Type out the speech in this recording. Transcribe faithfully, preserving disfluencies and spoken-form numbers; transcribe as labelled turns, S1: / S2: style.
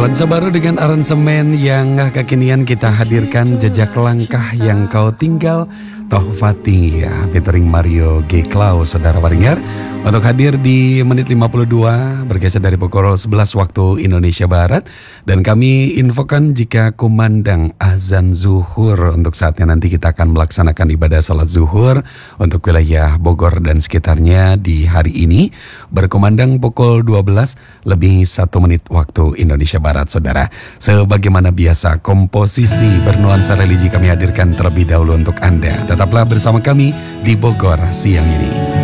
S1: Lensa baru dengan aransemen yang kekinian kita hadirkan jejak langkah yang kau tinggal Tohfati ya, featuring Mario G. Klau, saudara pendengar, untuk hadir di menit lima puluh dua bergeser dari pukul sebelas waktu Indonesia Barat. Dan kami infokan jika kumandang azan zuhur, untuk saatnya nanti kita akan melaksanakan ibadah salat zuhur untuk wilayah Bogor dan sekitarnya di hari ini berkumandang pukul dua belas lebih satu menit waktu Indonesia Barat, saudara. Sebagaimana biasa, komposisi bernuansa religi kami hadirkan terlebih dahulu untuk Anda. Tetaplah bersama kami di Bogor siang ini.